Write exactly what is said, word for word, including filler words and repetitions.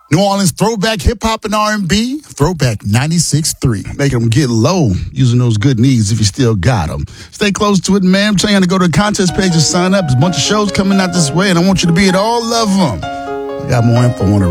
New Orleans throwback hip-hop and R and B, Throwback ninety-six point three. Making them get low using those good knees if you still got them. Stay close to it, man. I'm telling you to go to the contest page and sign up. There's a bunch of shows coming out this way, and I want you to be at all of them. I got more info on it.